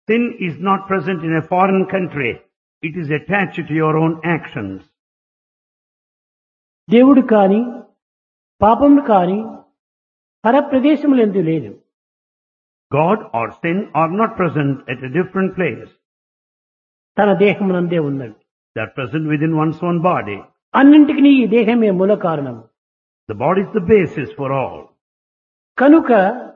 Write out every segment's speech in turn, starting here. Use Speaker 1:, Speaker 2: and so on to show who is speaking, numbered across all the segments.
Speaker 1: Sin is not present in a foreign country. It is attached to your own actions.
Speaker 2: దేవుడు కాని పాపములు కాని పరప్రదేశములందు లేదు.
Speaker 1: God or sin are not present at a different place.
Speaker 2: తన దేహమునందే ఉన్నది.
Speaker 1: They are present within one's own body.
Speaker 2: అన్నింటికి ఈ దేహమే మూల కారణము.
Speaker 1: The body is the basis for all.
Speaker 2: కనుక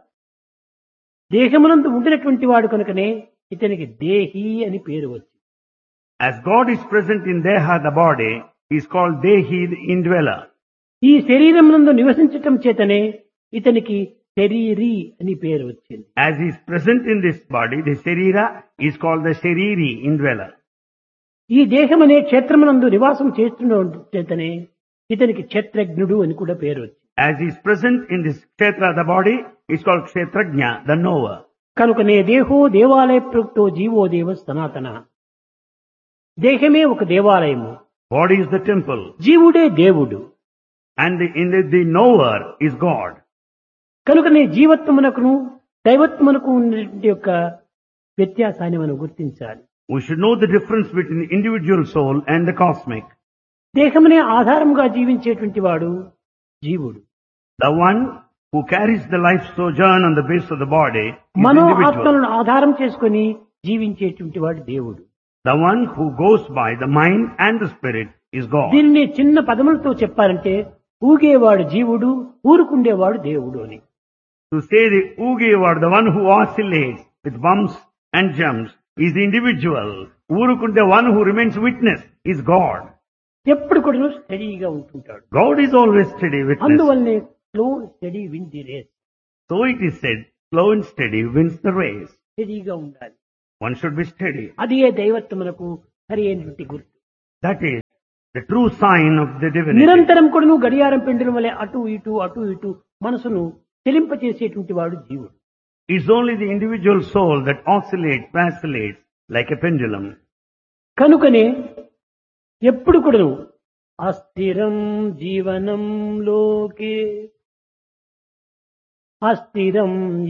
Speaker 2: దేహమునందు ఉండినటువంటి వాడు కనుకనే ఇతనికి దేహి అని పేరు వచ్చింది.
Speaker 1: As God is present in Deha, the body, he is called Dehi, the indweller.
Speaker 2: ఈ శరీరమునందు నివసించటం చేతనే ఇతనికి శరీరి అని పేరు వచ్చింది.
Speaker 1: As he is present in this body, the Sharira is called the Shariri, indweller.
Speaker 2: ఈ దేహమనే క్షేత్రమునందు నివాసం చేస్తున్న చేతనే ఇతనికి క్షేత్రజ్ఞుడు అని కూడా పేరు వచ్చింది.
Speaker 1: As he is present in this Kshetra, the body, is called Kshetrajna, the knower.
Speaker 2: కనుకనే దేహో దేవాలయ ప్రోక్తో జీవో దేవ సనాతన. దేహమే ఒక దేవాలయము,
Speaker 1: Body is the temple,
Speaker 2: జీవుడే దేవుడు.
Speaker 1: and the knower is God.
Speaker 2: కనుకనే జీవత్వమునకును దైవత్వమునకు ఉన్నటువంటి యొక్క వ్యత్యాసాన్ని మనం గుర్తించాలి.
Speaker 1: We should know the difference between the individual soul and the cosmic.
Speaker 2: దేహమునే ఆధారముగా జీవించేటువంటి వాడు జీవుడు.
Speaker 1: The one who carries the life sojourn on the base of the body is
Speaker 2: Mano
Speaker 1: individual.
Speaker 2: ఆత్మలను ఆధారం చేసుకుని జీవించేటువంటి వాడు దేవుడు.
Speaker 1: The one who goes by the mind and the spirit is God.
Speaker 2: దీనిని చిన్న పదములతో చెప్పాలంటే ఊగేవాడు జీవుడు, ఊరుకుండేవాడు దేవుడు అని.
Speaker 1: To say the Ugewar, the one who oscillates with bumps and jumps, is the individual. Urukunde, the one who remains witness, is God.
Speaker 2: ఎప్పుడు కూడా స్టడీగా ఉంటుంటాడు.
Speaker 1: God is always steady witness.
Speaker 2: అందువల్లనే slow study win the race.
Speaker 1: So it is said, slow and steady wins the race.
Speaker 2: స్టడీగా ఉండాలి.
Speaker 1: One should be steady.
Speaker 2: అదే దైవత్వమునకు సరి అయినటువంటి గుర్తు.
Speaker 1: That is the true sign of the divinity.
Speaker 2: నిరంతరం కూడా గడియారం పెండలం వలె అటు ఇటు మనసును చెలింపచేసేటువంటి వాడు జీవుడు.
Speaker 1: It's only the individual soul that oscillates, vacillates like a pendulum.
Speaker 2: కనుకనే ఎప్పుడు కూడా అస్థిరం జీవనం లోకే అస్థిరం